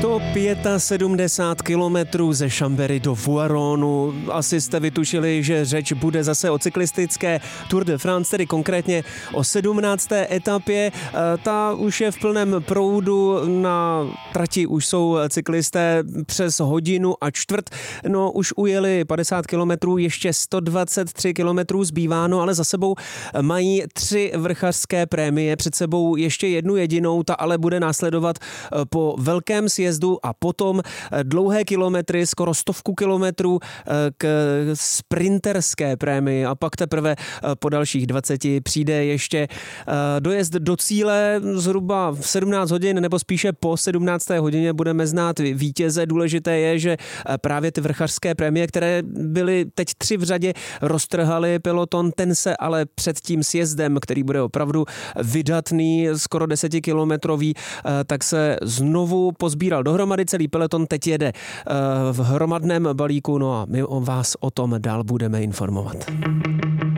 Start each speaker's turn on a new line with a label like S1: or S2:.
S1: 175 kilometrů ze Chambéry do Voironu. Asi jste vytušili, že řeč bude zase o cyklistické Tour de France, tedy konkrétně o 17. etapě. Ta už je v plném proudu, na trati už jsou cyklisté přes hodinu a čtvrt. No, už ujeli 50 kilometrů, ještě 123 kilometrů zbýváno, ale za sebou mají 3 vrchařské prémie, před sebou ještě jednu jedinou, ta ale bude následovat po velkém sjezdu a potom dlouhé kilometry, skoro 100 kilometrů k sprinterské prémii a pak teprve po dalších 20 přijde ještě dojezd do cíle zhruba v 17 hodin, nebo spíše po 17. hodině budeme znát vítěze. Důležité je, že právě ty vrchařské prémie, které byly teď 3 v řadě, roztrhaly peloton, ten se ale před tím sjezdem, který bude opravdu vydatný, skoro 10kilometrový, tak se znovu pozbíral dohromady, celý peloton teď jede v hromadném balíku, no a my vás o tom dál budeme informovat.